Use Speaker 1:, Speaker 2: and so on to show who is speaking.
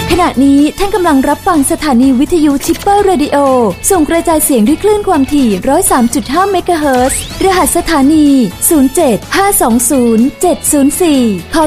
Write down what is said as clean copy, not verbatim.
Speaker 1: ขณะนี้ท่านกำลังรับฟังสถานีวิทยุชิปเปอร์เรดิโอส่งกระจายเสียงด้วยคลื่นความถี่ 103.5 เมกะเฮิรตซ์รหัสสถานี 075207004